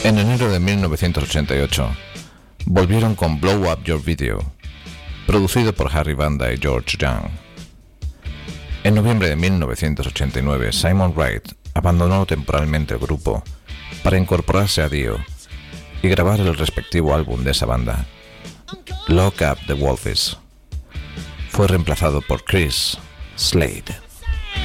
En enero de 1988, volvieron con Blow Up Your Video, producido por Harry Vanda y George Young. En noviembre de 1989, Simon Wright abandonó temporalmente el grupo para incorporarse a Dio y grabar el respectivo álbum de esa banda, Lock Up the Wolves. Fue reemplazado por Chris Slade.